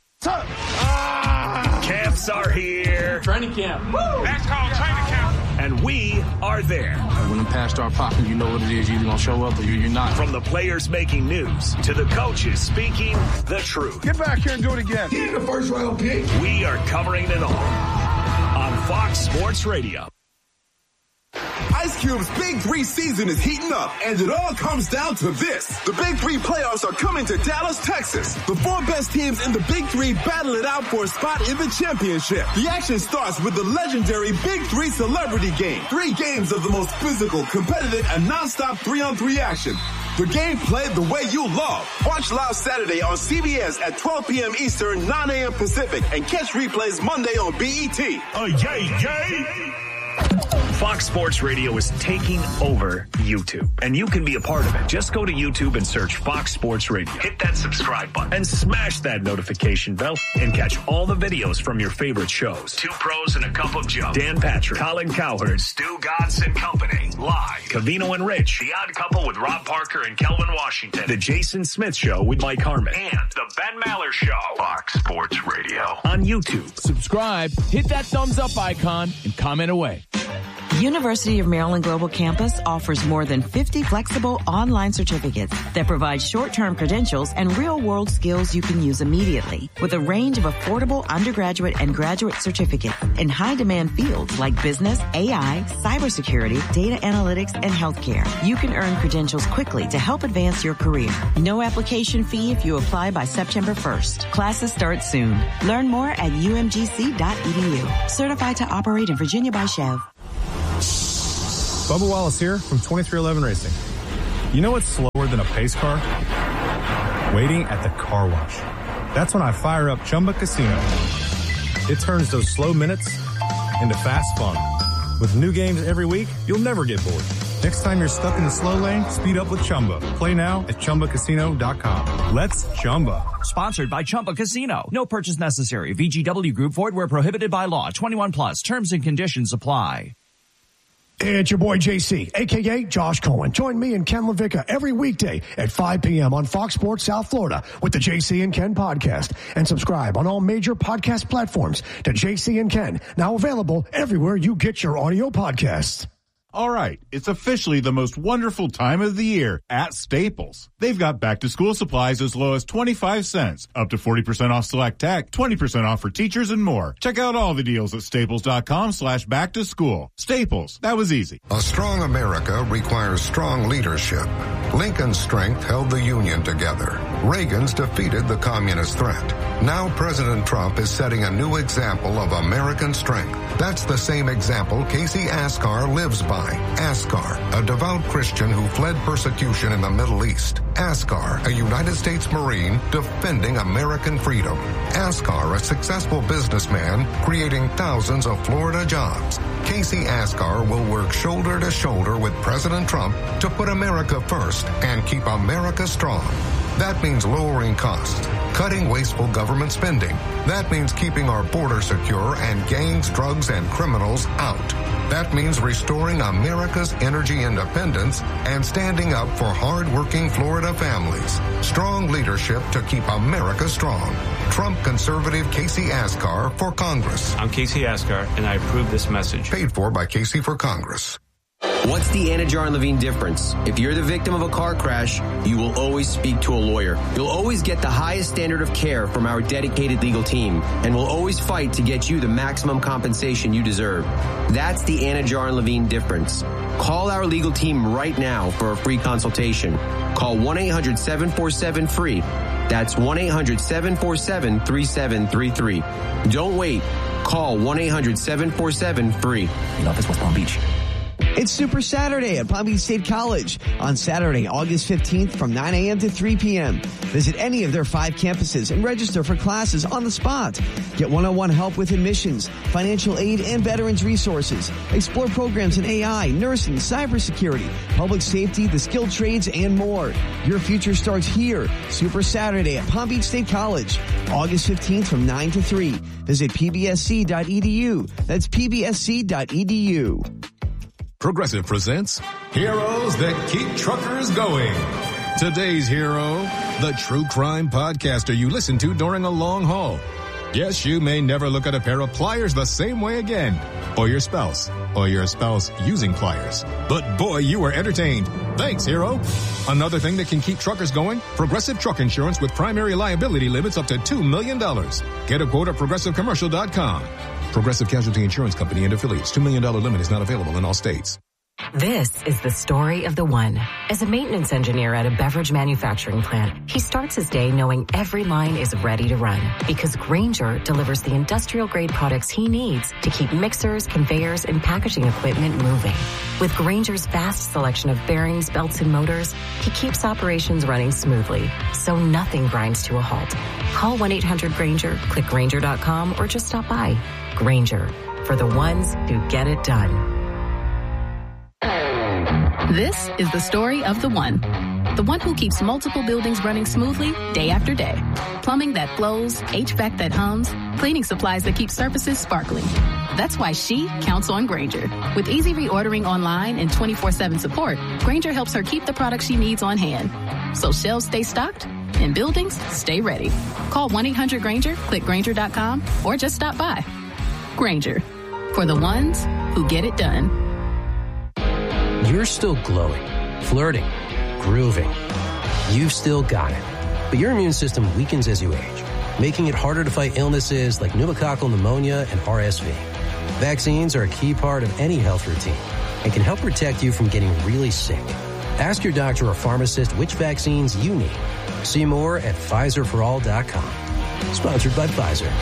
Ah, camps are here. Training camp. Woo! That's called training camp. And we are there. When the pass start popping, you know what it is. You're either going to show up or you're not. From the players making news to the coaches speaking the truth. Get back here and do it again. Get the first round pick. We are covering it all on Fox Sports Radio. Ice Cube's Big Three season is heating up, and it all comes down to this. The Big Three playoffs are coming to Dallas, Texas. The four best teams in the Big Three battle it out for a spot in the championship. The action starts with the legendary Big Three Celebrity Game. Three games of the most physical, competitive, and nonstop three-on-three action. The game played the way you love. Watch live Saturday on C B S at twelve p.m. Eastern, nine a.m. Pacific, and catch replays Monday on B E T. Uh, yay, yay! Fox Sports Radio is taking over YouTube, and you can be a part of it. Just go to YouTube and search Fox Sports Radio. Hit that subscribe button and smash that notification bell and catch all the videos from your favorite shows. Two Pros and a Cup of Joe. Dan Patrick, Colin Cowherd, Stu Gatz and Company. Live. Covino and Rich. The Odd Couple with Rob Parker and Kelvin Washington. The Jason Smith Show with Mike Harmon. And The Ben Maller Show. Fox Sports Radio on YouTube. Subscribe, hit that thumbs up icon, and comment away. University of Maryland Global Campus offers more than fifty flexible online certificates that provide short-term credentials and real-world skills you can use immediately. With a range of affordable undergraduate and graduate certificates in high-demand fields like business, A I, cybersecurity, data analytics, and healthcare, you can earn credentials quickly to help advance your career. No application fee if you apply by September first. Classes start soon. Learn more at u m g c dot e d u. Certified to operate in Virginia by Chev. Bubba Wallace here from twenty-three eleven Racing. You know what's slower than a pace car? Waiting at the car wash. That's when I fire up Chumba Casino. It turns those slow minutes into fast fun. With new games every week, you'll never get bored. Next time you're stuck in the slow lane, speed up with Chumba. Play now at chumba casino dot com. Let's Chumba. Sponsored by Chumba Casino. No purchase necessary. V G W Group. Void where prohibited by law. twenty-one plus. Terms and conditions apply. It's your boy J C, a k a. Josh Cohen. Join me and Ken LaVicka every weekday at five p.m. on Fox Sports South Florida with the J C and Ken podcast. And subscribe on all major podcast platforms to J C and Ken, now available everywhere you get your audio podcasts. All right, it's officially the most wonderful time of the year at Staples. They've got back-to-school supplies as low as twenty-five cents, up to forty percent off select tech, twenty percent off for teachers, and more. Check out all the deals at staples.com slash back-to-school. Staples, that was easy. A strong America requires strong leadership. Lincoln's strength held the Union together. Reagan's defeated the communist threat. Now President Trump is setting a new example of American strength. That's the same example Casey Askar lives by. Askar, a devout Christian who fled persecution in the Middle East. Askar, a United States Marine defending American freedom. Askar, a successful businessman creating thousands of Florida jobs. Casey Askar will work shoulder to shoulder with President Trump to put America first and keep America strong. That means lowering costs, cutting wasteful government spending. That means keeping our border secure and gangs, drugs, and criminals out. That means restoring America's energy independence and standing up for hard-working Florida families. Strong leadership to keep America strong. Trump conservative Casey Askar for Congress. I'm Casey Askar, and I approve this message. Paid for by Casey for Congress. What's the Anna Jar and Levine difference? If you're the victim of a car crash, you will always speak to a lawyer. You'll always get the highest standard of care from our dedicated legal team, and we'll always fight to get you the maximum compensation you deserve. That's the Anna Jar and Levine difference. Call our legal team right now for a free consultation. Call one eight hundred seven four seven free. That's one eight hundred seven four seven three seven three three. Don't wait. Call one eight hundred seven four seven free. In office, West Palm Beach. It's Super Saturday at Palm Beach State College on Saturday, August fifteenth from nine a.m. to three p.m. Visit any of their five campuses and register for classes on the spot. Get one-on-one help with admissions, financial aid, and veterans resources. Explore programs in A I, nursing, cybersecurity, public safety, the skilled trades, and more. Your future starts here. Super Saturday at Palm Beach State College, August fifteenth from nine to three. Visit p b s c dot e d u. That's p b s c dot e d u. Progressive presents Heroes That Keep Truckers Going. Today's hero, the true crime podcaster you listen to during a long haul. Yes, you may never look at a pair of pliers the same way again. Or your spouse. Or your spouse using pliers. But boy, you were entertained. Thanks, hero. Another thing that can keep truckers going, Progressive Truck Insurance with primary liability limits up to two million dollars. Get a quote at progressive commercial dot com. Progressive Casualty Insurance Company and affiliates. two million dollars limit is not available in all states. This is the story of the one. As a maintenance engineer at a beverage manufacturing plant, he starts his day knowing every line is ready to run because Grainger delivers the industrial-grade products he needs to keep mixers, conveyors, and packaging equipment moving. With Grainger's vast selection of bearings, belts, and motors, he keeps operations running smoothly, so nothing grinds to a halt. Call one eight hundred Grainger, click Grainger dot com, or just stop by. Grainger, for the ones who get it done. This is the story of the one. The one who keeps multiple buildings running smoothly day after day. Plumbing that flows, H V A C that hums, cleaning supplies that keep surfaces sparkling. That's why she counts on Grainger. With easy reordering online and twenty-four seven support, Grainger helps her keep the products she needs on hand. So shelves stay stocked and buildings stay ready. Call one eight hundred Grainger, click Grainger dot com, or just stop by. Grainger, for the ones who get it done. You're still glowing, flirting, grooving. You've still got it. But your immune system weakens as you age, making it harder to fight illnesses like pneumococcal pneumonia and R S V. Vaccines are a key part of any health routine and can help protect you from getting really sick. Ask your doctor or pharmacist which vaccines you need. See more at Pfizer for all dot com. Sponsored by Pfizer.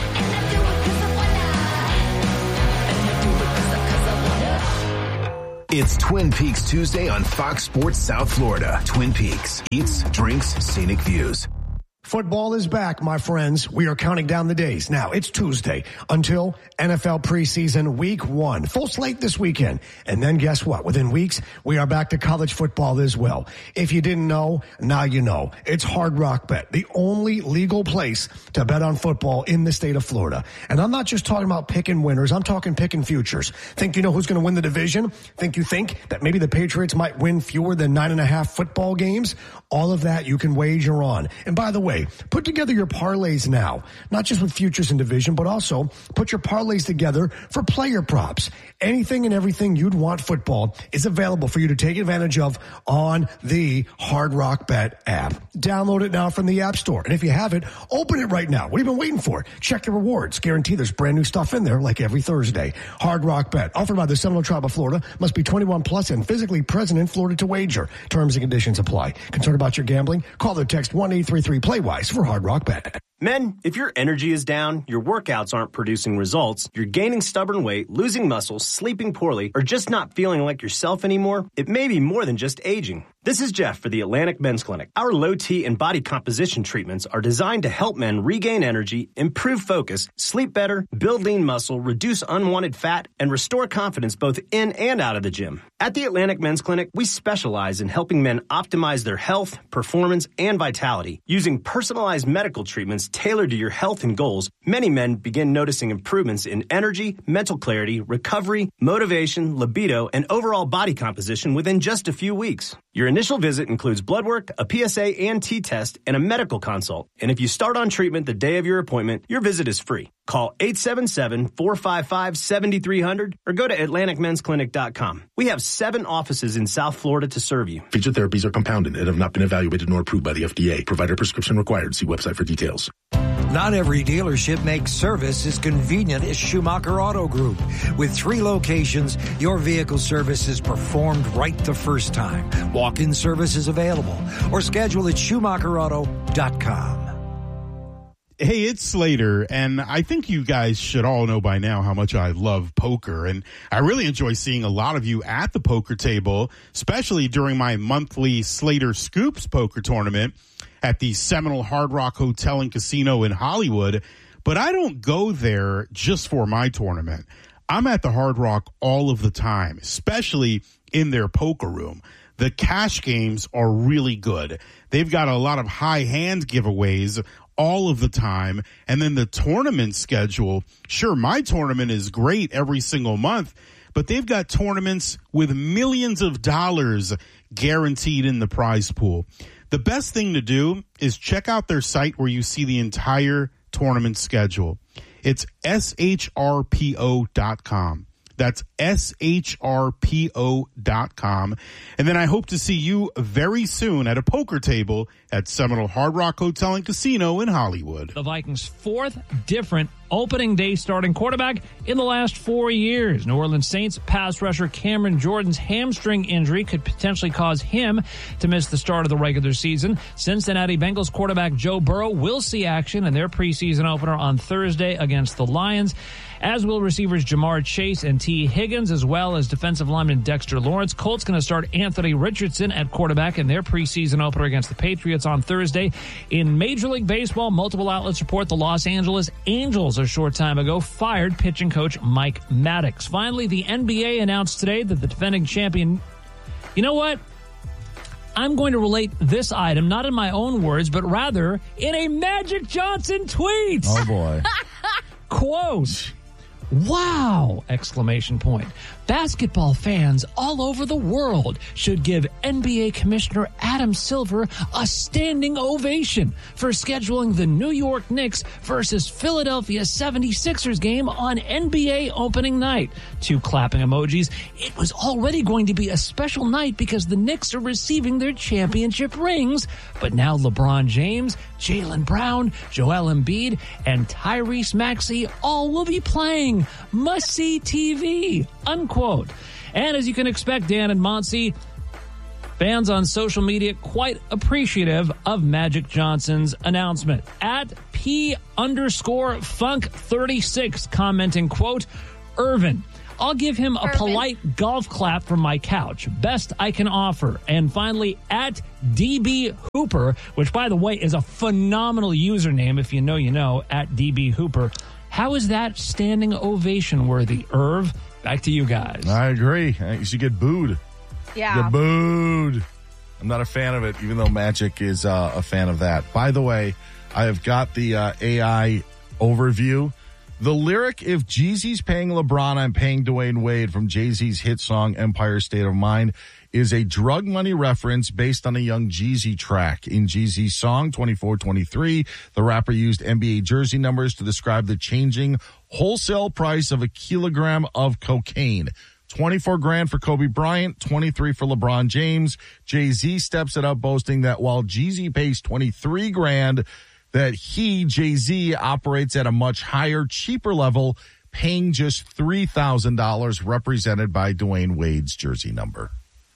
It's Twin Peaks Tuesday on Fox Sports South Florida. Twin Peaks. Eats, drinks, scenic views. Football is back, my friends. We are counting down the days. Now, it's Tuesday until N F L preseason week one. Full slate this weekend. And then guess what? Within weeks, we are back to college football as well. If you didn't know, now you know. It's Hard Rock Bet, the only legal place to bet on football in the state of Florida. And I'm not just talking about picking winners. I'm talking picking futures. Think you know who's going to win the division? Think you think that maybe the Patriots might win fewer than nine and a half football games? All of that you can wager on. And by the way, put together your parlays now, not just with futures and division, but also put your parlays together for player props. Anything and everything you'd want football is available for you to take advantage of on the Hard Rock Bet app. Download it now from the App Store. And if you have it, open it right now. What have you been waiting for? Check your rewards. Guarantee there's brand new stuff in there like every Thursday. Hard Rock Bet, offered by the Seminole Tribe of Florida, must be twenty-one plus and physically present in Florida to wager. Terms and conditions apply. Concerned about your gambling? Call or text one eight three three play wise for Hard Rock Bet. Men, if your energy is down, your workouts aren't producing results, you're gaining stubborn weight, losing muscle, sleeping poorly, or just not feeling like yourself anymore, it may be more than just aging. This is Jeff for the Atlantic Men's Clinic. Our low T and body composition treatments are designed to help men regain energy, improve focus, sleep better, build lean muscle, reduce unwanted fat, and restore confidence both in and out of the gym. At the Atlantic Men's Clinic, we specialize in helping men optimize their health, performance, and vitality. Using personalized medical treatments tailored to your health and goals, many men begin noticing improvements in energy, mental clarity, recovery, motivation, libido, and overall body composition within just a few weeks. Your initial visit includes blood work, a P S A and T test, and a medical consult. And if you start on treatment the day of your appointment, your visit is free. Call eight seven seven, four five five, seven three zero zero or go to atlantic men's clinic dot com. We have seven offices in South Florida to serve you. Featured therapies are compounded and have not been evaluated nor approved by the F D A. Provider prescription required. See website for details. Not every dealership makes service as convenient as Schumacher Auto Group. With three locations, your vehicle service is performed right the first time. Walk-in service is available or schedule at schumacher auto dot com. Hey, it's Slater, and I think you guys should all know by now how much I love poker, and I really enjoy seeing a lot of you at the poker table, especially during my monthly Slater Scoops poker tournament at the Seminole Hard Rock Hotel and Casino in Hollywood. But I don't go there just for my tournament. I'm at the Hard Rock all of the time, especially in their poker room. The cash games are really good. They've got a lot of high hand giveaways all of the time. And then the tournament schedule, sure, my tournament is great every single month, but they've got tournaments with millions of dollars guaranteed in the prize pool. The best thing to do is check out their site where you see the entire tournament schedule. It's S H R P O dot com. That's S H R P O dot com. And then I hope to see you very soon at a poker table at Seminole Hard Rock Hotel and Casino in Hollywood. The Vikings' fourth different opening day starting quarterback in the last four years. New Orleans Saints pass rusher Cameron Jordan's hamstring injury could potentially cause him to miss the start of the regular season. Cincinnati Bengals quarterback Joe Burrow will see action in their preseason opener on Thursday against the Lions, as will receivers Jamar Chase and T. Higgins, as well as defensive lineman Dexter Lawrence. Colts going to start Anthony Richardson at quarterback in their preseason opener against the Patriots on Thursday. In Major League Baseball, multiple outlets report the Los Angeles Angels a short time ago fired pitching coach Mike Maddox. Finally, the N B A announced today that the defending champion You know what? I'm going to relate this item, not in my own words, but rather in a Magic Johnson tweet. Oh, boy. Quote, wow! Exclamation point. Basketball fans all over the world should give N B A Commissioner Adam Silver a standing ovation for scheduling the New York Knicks versus Philadelphia seventy-sixers game on N B A opening night. Two clapping emojis. It was already going to be a special night because the Knicks are receiving their championship rings, but now LeBron James, Jaylen Brown, Joel Embiid, and Tyrese Maxey all will be playing. Must-see T V. Unquote. And as you can expect, Dan and Monty, fans on social media quite appreciative of Magic Johnson's announcement. At P underscore Funk thirty-six commenting, quote, Irvin, I'll give him a Irvin. polite golf clap from my couch. Best I can offer. And finally, at D B Hooper, which, by the way, is a phenomenal username. If you know, you know, at D B Hooper. How is that standing ovation worthy, Irv? Back to you guys. I agree. You should get booed. Yeah. Get booed. I'm not a fan of it, even though Magic is uh, a fan of that. By the way, I have got the uh, A I overview. The lyric, if Jeezy's paying LeBron, I'm paying Dwayne Wade from Jay-Z's hit song Empire State of Mind, is a drug money reference based on a young Jeezy track. In Jeezy's song twenty-four twenty-three, the rapper used N B A jersey numbers to describe the changing wholesale price of a kilogram of cocaine. twenty-four grand for Kobe Bryant, twenty-three for LeBron James. Jay-Z steps it up, boasting that while Jeezy pays twenty-three grand, that he, Jay-Z, operates at a much higher, cheaper level, paying just three thousand dollars, represented by Dwayne Wade's jersey number.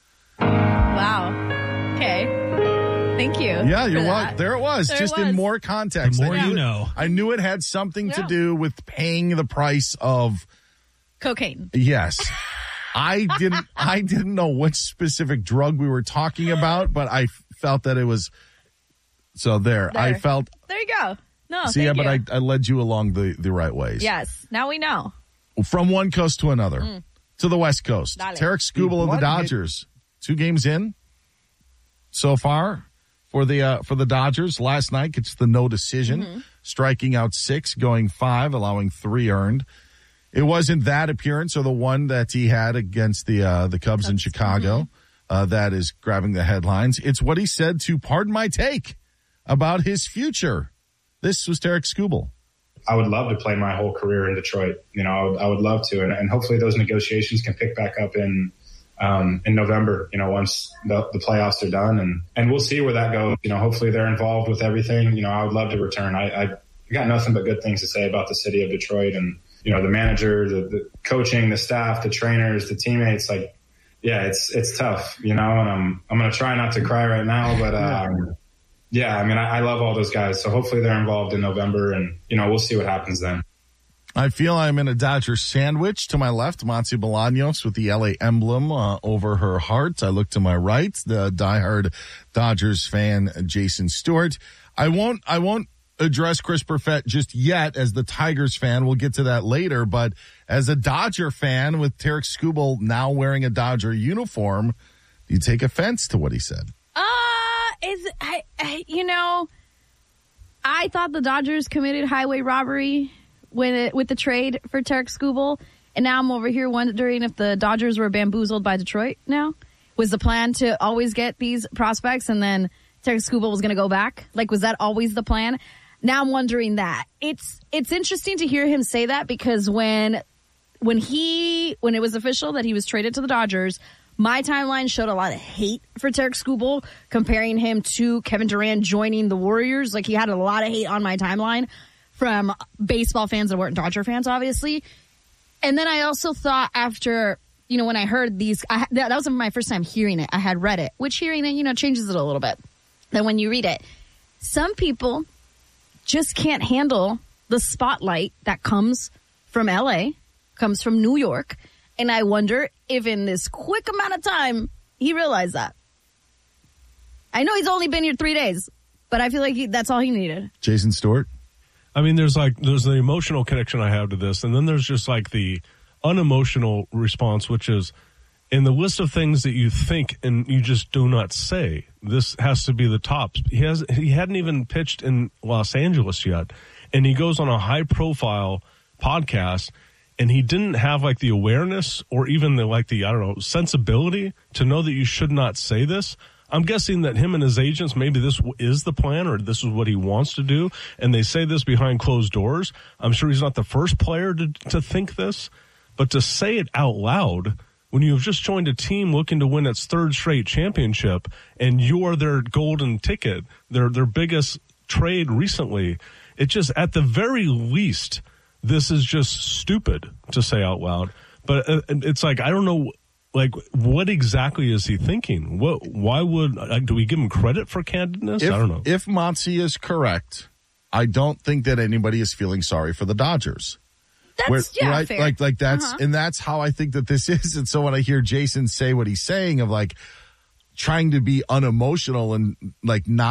Wow. Okay. Thank you. Yeah, you're right. There it was. There just it was. in more context. The more I knew you it- know. I knew it had something to Yeah. do with paying the price of, Cocaine. yes. I didn't, I didn't know which specific drug we were talking about, but I felt that it was, so there, There. I felt, There you go. No, see, thank yeah, you. but I, I led you along the, the right ways. Yes. Now we know. From one coast to another, Mm. to the West Coast. Dale. Tarek Skubal of the What? Dodgers, two games in so far for the uh, for the Dodgers. Last night gets the no decision, Mm-hmm. striking out six, going five, allowing three earned. It wasn't that appearance or the one that he had against the uh, the Cubs in Chicago mm-hmm. uh, that is grabbing the headlines. It's what he said to Pardon My Take about his future. This was Tarek Skubal. I would love to play my whole career in Detroit. You know, I would, I would love to. And, and hopefully those negotiations can pick back up in um, in November, you know, once the, the playoffs are done. And, and we'll see where that goes. You know, hopefully they're involved with everything. You know, I would love to return. I, I got nothing but good things to say about the city of Detroit and, you know, the manager, the, the coaching, the staff, the trainers, the teammates. Like, yeah, it's it's tough, you know, and I'm, I'm going to try not to cry right now. But, um, yeah, I mean, I, I love all those guys. So hopefully they're involved in November and, you know, we'll see what happens then. I feel I'm in a Dodger sandwich. To my left, Monty Bolaños with the L A emblem uh, over her heart. I look to my right, the diehard Dodgers fan, Jason Stewart. I won't, I won't address Chris Perfett just yet as the Tigers fan. We'll get to that later. But as a Dodger fan with Tarek Skubal now wearing a Dodger uniform, do you take offense to what he said? Uh, is I, I you know, I thought the Dodgers committed highway robbery when it, with the trade for Tarek Skubal, and now I'm over here wondering if the Dodgers were bamboozled by Detroit. Now, was the plan to always get these prospects and then Tarek Skubal was going to go back? Like, was that always the plan? Now I'm wondering that. It's it's interesting to hear him say that because when when he when it was official that he was traded to the Dodgers, my timeline showed a lot of hate for Tarek Skubal, comparing him to Kevin Durant joining the Warriors. Like, he had a lot of hate on my timeline from baseball fans that weren't Dodger fans, obviously. And then I also thought after, you know, when I heard these, I, that, that was my first time hearing it. I had read it, which hearing it, you know, changes it a little bit. Then when you read it, some people just can't handle the spotlight that comes from L A, comes from New York. And I wonder if in this quick amount of time, he realized that. I know he's only been here three days, but I feel like he, that's all he needed. Jason Stewart? I mean, there's like, there's the emotional connection I have to this, and then there's just like the unemotional response, which is, in the list of things that you think and you just do not say, this has to be the top. He has he hadn't even pitched in Los Angeles yet, and he goes on a high profile podcast, and he didn't have like the awareness or even the like the I don't know sensibility to know that you should not say this. I'm guessing that him and his agents, maybe this is the plan or this is what he wants to do, and they say this behind closed doors. I'm sure he's not the first player to, to think this, but to say it out loud when you've just joined a team looking to win its third straight championship and you're their golden ticket, their their biggest trade recently, it just, at the very least, this is just stupid to say out loud. But it's like, I don't know. Like, what exactly is he thinking? What? Why would, like, do we give him credit for candidness? If, I don't know. If Monty is correct, I don't think that anybody is feeling sorry for the Dodgers. That's Where, yeah, right? fair. Like, like that's, uh-huh. and that's how I think that this is. And so when I hear Jason say what he's saying of like trying to be unemotional and like not